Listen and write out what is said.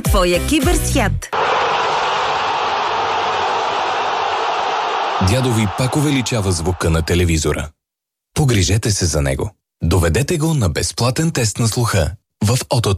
твоя киберсвят. Дядо ви пак увеличава звука на телевизора. Погрижете се за него. Доведете го на безплатен тест на слуха в ОТО